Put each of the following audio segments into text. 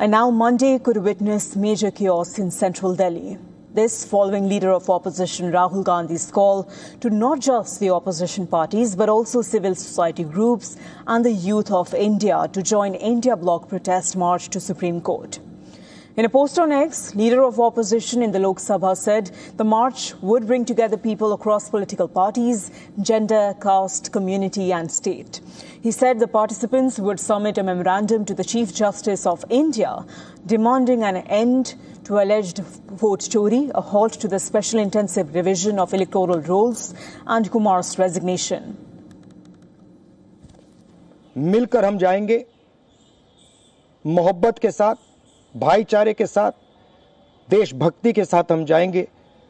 And now Monday could witness major chaos in central Delhi. This following leader of opposition Rahul Gandhi's call to not just the opposition parties but also civil society groups and the youth of India to join India Bloc protest march to Supreme Court. In a post on X, leader of opposition in the Lok Sabha said the march would bring together people across political parties, gender, caste, community and state. He said the participants would submit a memorandum to the Chief Justice of India demanding an end to alleged vote chori, a halt to the special intensive revision of electoral rolls and Kumar's resignation. मिलकर हम जाएंगे, मोहब्बत के साथ, भाईचारे के साथ, देशभक्ति के साथ हम जाएंगे।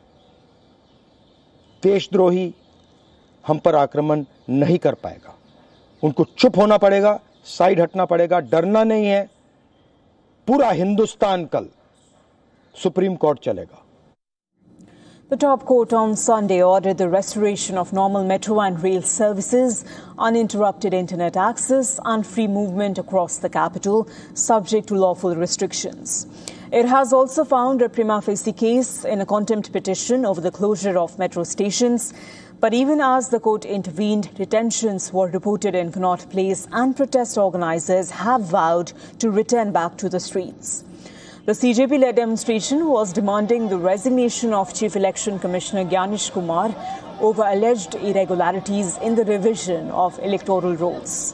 देशद्रोही हम पर आक्रमण नहीं कर पाएगा। उनको चुप होना पड़ेगा, साइड हटना पड़ेगा, डरना नहीं है। पूरा हिंदुस्तान कल सुप्रीम कोर्ट चलेगा। The top court on Sunday ordered the restoration of normal metro and rail services, uninterrupted internet access and free movement across the capital, subject to lawful restrictions. It has also found a prima facie case in a contempt petition over the closure of metro stations. But even as the court intervened, detentions were reported in Connaught Place and protest organizers have vowed to return back to the streets. The CJP-led demonstration was demanding the resignation of Chief Election Commissioner Gyanish Kumar over alleged irregularities in the revision of electoral rolls.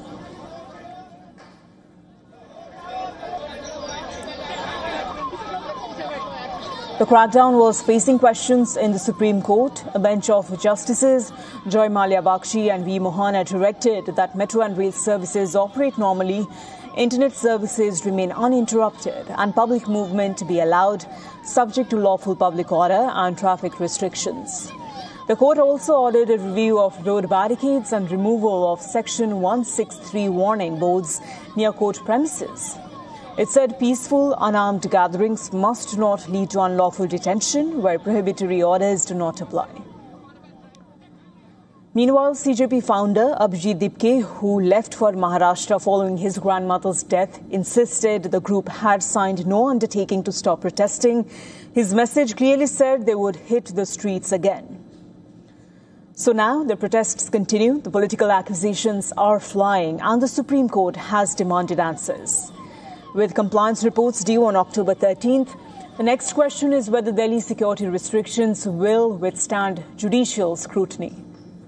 The crackdown was facing questions in the Supreme Court. A bench of Justices Joy Malia Bakshi and V. Mohana directed that metro and rail services operate normally, internet services remain uninterrupted and public movement be allowed, subject to lawful public order and traffic restrictions. The court also ordered a review of road barricades and removal of Section 163 warning boards near court premises. It said peaceful, unarmed gatherings must not lead to unlawful detention where prohibitory orders do not apply. Meanwhile, CJP founder Abhijit Dipke, who left for Maharashtra following his grandmother's death, insisted the group had signed no undertaking to stop protesting. His message clearly said they would hit the streets again. So now the protests continue, the political accusations are flying, and the Supreme Court has demanded answers. With compliance reports due on October 13th, the next question is whether Delhi security restrictions will withstand judicial scrutiny.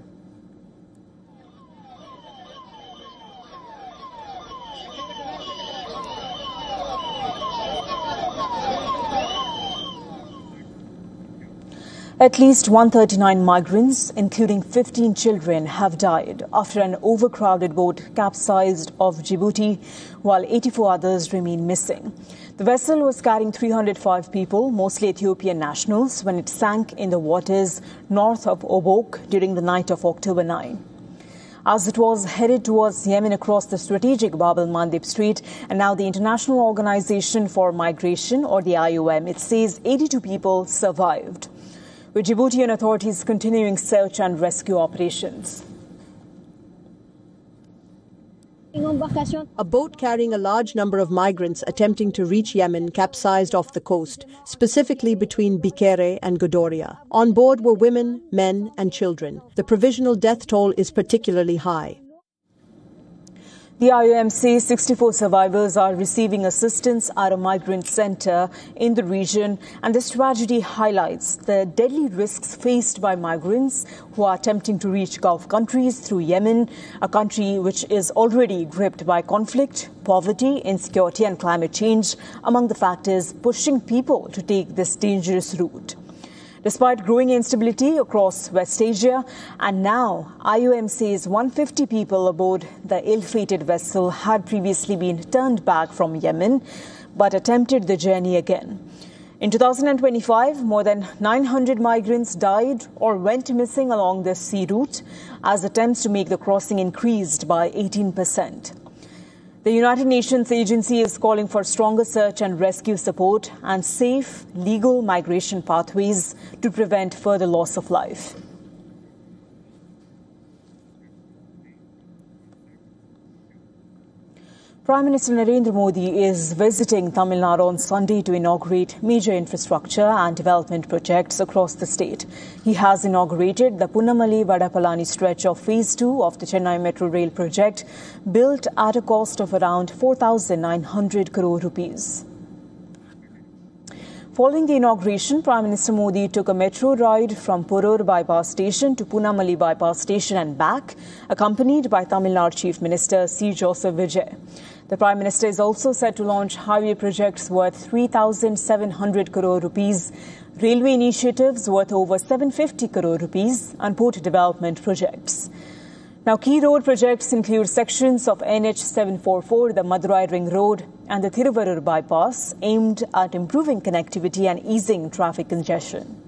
At least 139 migrants, including 15 children, have died after an overcrowded boat capsized off Djibouti, while 84 others remain missing. The vessel was carrying 305 people, mostly Ethiopian nationals, when it sank in the waters north of Obok during the night of October 9. As it was headed towards Yemen across the strategic Bab el-Mandeb Strait, and now the International Organization for Migration, or the IOM, it says 82 people survived, with Djiboutian authorities continuing search and rescue operations. A boat carrying a large number of migrants attempting to reach Yemen capsized off the coast, specifically between Bikere and Godoria. On board were women, men and children. The provisional death toll is particularly high. The IOM says 64 survivors are receiving assistance at a migrant center in the region, and this tragedy highlights the deadly risks faced by migrants who are attempting to reach Gulf countries through Yemen, a country which is already gripped by conflict, poverty, insecurity and climate change among the factors pushing people to take this dangerous route. Despite growing instability across West Asia, and now IOM says 150 people aboard the ill-fated vessel had previously been turned back from Yemen but attempted the journey again. In 2025, more than 900 migrants died or went missing along this sea route as attempts to make the crossing increased by 18%. The United Nations agency is calling for stronger search and rescue support and safe, legal migration pathways to prevent further loss of life. Prime Minister Narendra Modi is visiting Tamil Nadu on Sunday to inaugurate major infrastructure and development projects across the state. He has inaugurated the Punamalli-Vadapalani stretch of Phase 2 of the Chennai Metro Rail project, built at a cost of around 4,900 crore rupees. Following the inauguration, Prime Minister Modi took a metro ride from Porur Bypass Station to Punamalli Bypass Station and back, accompanied by Tamil Nadu Chief Minister C. Joseph Vijay. The Prime Minister is also set to launch highway projects worth 3,700 crore rupees, railway initiatives worth over 750 crore rupees, and port development projects. Now, key road projects include sections of NH 744, the Madurai Ring Road, and the Thiruvarur Bypass, aimed at improving connectivity and easing traffic congestion.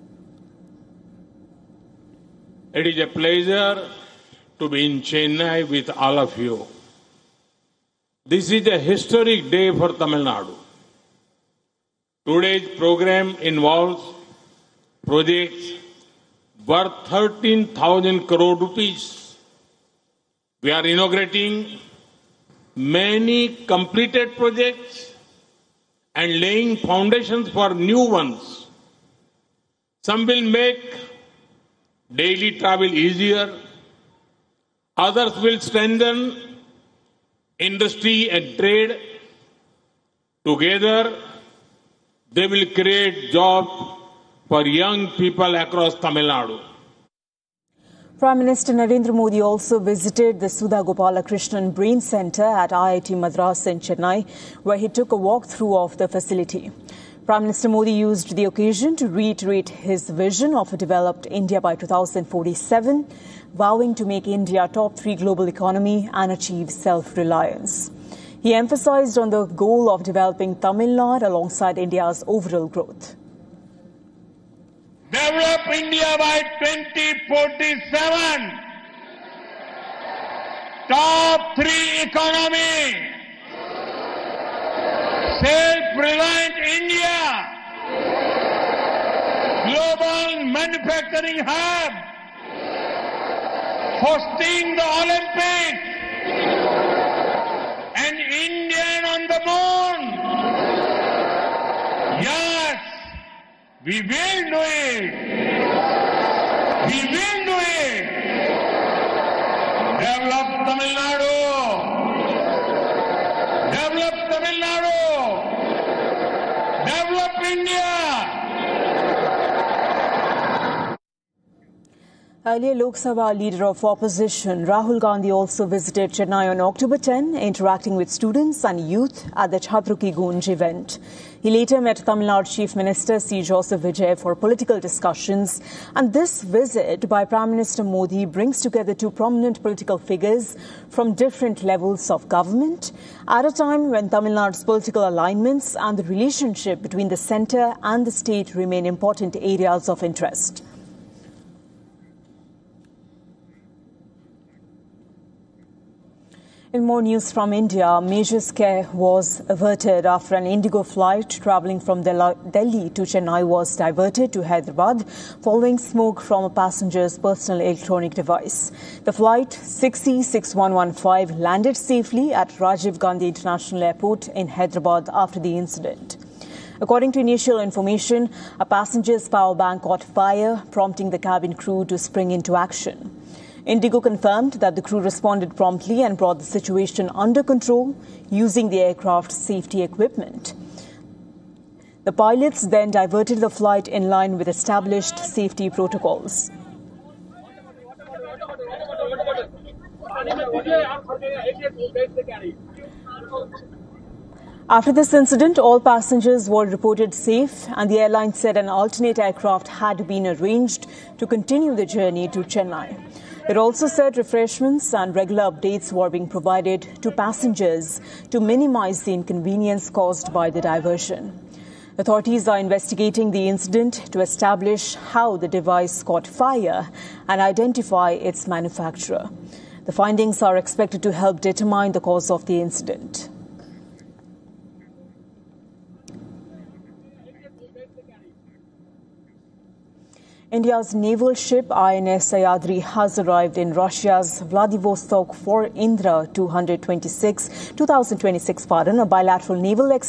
It is a pleasure to be in Chennai with all of you. This is a historic day for Tamil Nadu. Today's program involves projects worth 13,000 crore rupees. We are inaugurating many completed projects and laying foundations for new ones. Some will make daily travel easier. Others will strengthen industry and trade. Together, they will create jobs for young people across Tamil Nadu. Prime Minister Narendra Modi also visited the Sudha Gopalakrishnan Brain Centre at IIT Madras in Chennai, where he took a walk-through of the facility. Prime Minister Modi used the occasion to reiterate his vision of a developed India by 2047, vowing to make India top 3 global economy and achieve self-reliance. He emphasized on the goal of developing Tamil Nadu alongside India's overall growth. Develop India by 2047. Top 3 economy. Self-reliant India. Global manufacturing hub. Hosting the Olympics. An Indian on the moon. Yes. We will do it. We will do it. Develop Tamil Nadu. Develop Tamil Nadu. Develop India. Earlier, Lok Sabha leader of opposition Rahul Gandhi also visited Chennai on October 10, interacting with students and youth at the Chhatro Ki Gunj event. He later met Tamil Nadu Chief Minister C. Joseph Vijay for political discussions. And this visit by Prime Minister Modi brings together two prominent political figures from different levels of government at a time when Tamil Nadu's political alignments and the relationship between the centre and the state remain important areas of interest. In more news from India, major scare was averted after an Indigo flight travelling from Delhi to Chennai was diverted to Hyderabad following smoke from a passenger's personal electronic device. The flight 606115 landed safely at Rajiv Gandhi International Airport in Hyderabad after the incident. According to initial information, a passenger's power bank caught fire, prompting the cabin crew to spring into action. Indigo confirmed that the crew responded promptly and brought the situation under control using the aircraft's safety equipment. The pilots then diverted the flight in line with established safety protocols. After this incident, all passengers were reported safe, and the airline said an alternate aircraft had been arranged to continue the journey to Chennai. It also said refreshments and regular updates were being provided to passengers to minimize the inconvenience caused by the diversion. Authorities are investigating the incident to establish how the device caught fire and identify its manufacturer. The findings are expected to help determine the cause of the incident. India's naval ship INS Sayadri has arrived in Russia's Vladivostok for Indra 2026, a bilateral naval exercise